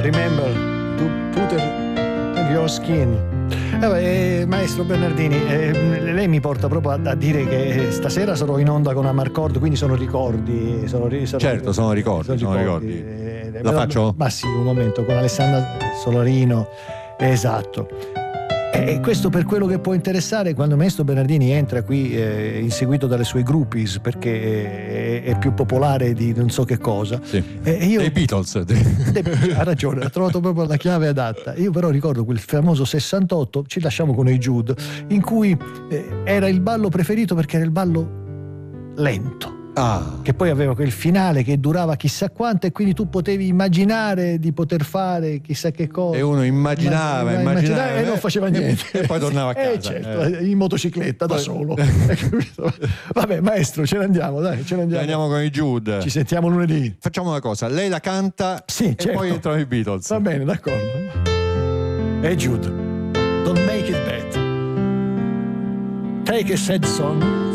Remember to put your skin. Maestro Bernardini, lei mi porta proprio a dire che stasera sarò in onda con Amarcord, quindi sono ricordi. Certo, sono ricordi. La faccio? Ma sì, un momento, con Alessandra Solarino, esatto. E questo per quello che può interessare quando il maestro Bernardini entra qui inseguito dalle sue groupies, perché è più popolare di non so che cosa. Sì. Io, dei Beatles. Ha ragione, ha trovato proprio la chiave adatta. Io però ricordo quel famoso 68, ci lasciamo con i Jude, in cui era il ballo preferito perché era il ballo lento. Che poi aveva quel finale che durava chissà quanto, e quindi tu potevi immaginare di poter fare chissà che cosa, e uno immaginava e non faceva niente e poi tornava a casa, certo, in motocicletta da solo. Vabbè, maestro, ce ne andiamo, dai, andiamo con i Jude. Ci sentiamo lunedì. Facciamo una cosa, lei la canta, sì, e certo. Poi entrano i Beatles. Va bene, d'accordo. E Jude, don't make it bad, take a sad song,